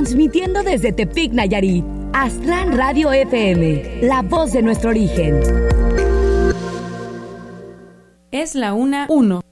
Transmitiendo desde Tepic, Nayarit. Aztlán Radio FM, la voz de nuestro origen. Es la 1:01.